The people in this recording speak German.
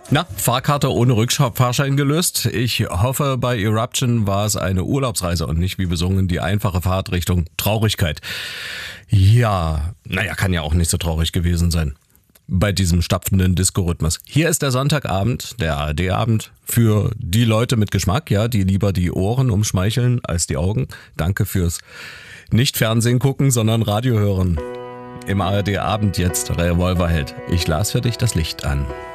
Na, Fahrkarte ohne Rückfahrschein gelöst. Ich hoffe, bei Eruption war es eine Urlaubsreise und nicht wie besungen die einfache Fahrt Richtung Traurigkeit. Ja, naja, kann ja auch nicht so traurig gewesen sein bei diesem stapfenden Disco-Rhythmus. Hier ist der Sonntagabend, der ARD-Abend, für die Leute mit Geschmack, ja, die lieber die Ohren umschmeicheln als die Augen. Danke fürs nicht Fernsehen gucken, sondern Radio hören. Im ARD-Abend jetzt Revolverheld. Ich las für dich das Licht an.